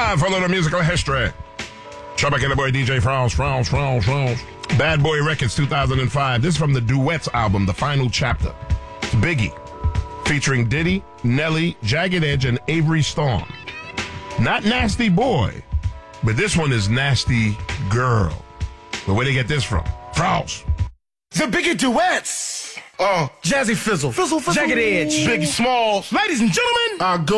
time for a little musical history. Trouble Killer Boy DJ France. Bad Boy Records 2005. This is from the Duets album, The Final Chapter. It's Biggie, featuring Diddy, Nelly, Jagged Edge, and Avery Storm. Not Nasty Boy, but this one is Nasty Girl. But where they get this from? France. The Biggie Duets. Jazzy Fizzle. Jagged Edge. Biggie Smalls. Ladies and gentlemen, Go